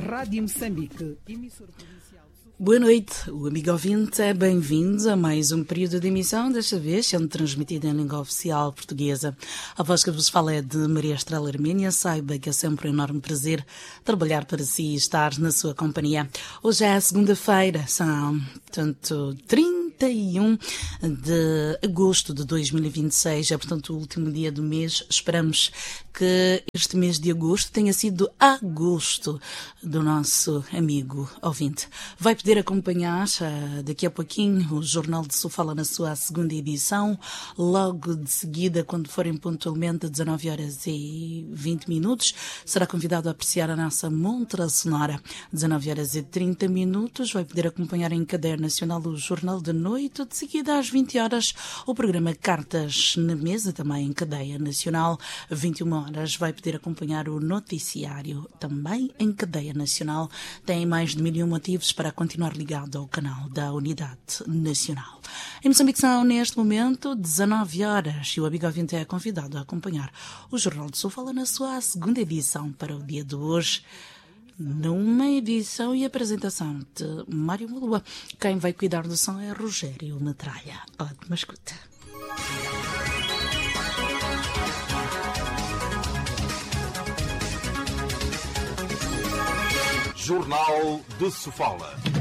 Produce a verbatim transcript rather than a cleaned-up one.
Rádio Moçambique, emissora provincial. Boa noite, o amigo ouvinte é bem-vindo a mais um período de emissão, desta vez sendo transmitido em língua oficial portuguesa. A voz que vos fala é de Maria Estrela Armênia. Saiba que é sempre um enorme prazer trabalhar para si e estar na sua companhia. Hoje é segunda-feira, são, portanto, trinta e um de agosto de dois mil e vinte e seis, é, portanto, o último dia do mês. Esperamos que este mês de agosto tenha sido agosto do nosso amigo ouvinte. Vai poder acompanhar uh, daqui a pouquinho o Jornal de Sofala na sua segunda edição, logo de seguida, quando forem pontualmente dezanove horas e vinte minutos, será convidado a apreciar a nossa montra sonora. dezanove horas e trinta minutos, vai poder acompanhar em cadeia nacional o Jornal de Noite, de seguida às vinte horas o programa Cartas na Mesa, também em cadeia nacional. vinte e uma horas vai poder acompanhar o noticiário, também em cadeia nacional. Tem mais de mil e um motivos para continuar ligado ao canal da Unidade Nacional. Em Moçambique são, neste momento, dezanove horas e o amigo ouvinte é convidado a acompanhar o Jornal de Sofala na sua segunda edição para o dia de hoje, numa edição e apresentação de Mário Malua. Quem vai cuidar do som é Rogério Metralha. Ótima escuta. Jornal de Sofala.